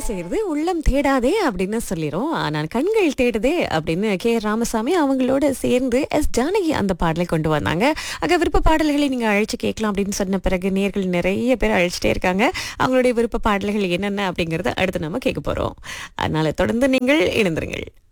செய்யறது உள்ளம் தேடாதே அப்படின்னு சொல்லிரும். ஆனால் கண்கள் தேடுதே அப்படின்னு ராமசாமி அவங்களோட சேர்ந்து ஜானகி அந்த பாடலை கொண்டு வந்தாங்க. ஆக விருப்ப பாடல்களை நீங்க அழைச்சு கேட்கலாம் அப்படின்னு சொன்ன பிறகு நேர்கள் நிறைய பேர் அழைச்சிட்டே இருக்காங்க. அவங்களுடைய விருப்ப பாடல்கள் என்னென்ன அப்படிங்கறத அடுத்து நம்ம கேட்க போறோம். அதனால தொடர்ந்து நீங்கள் இணைந்திருங்கள்.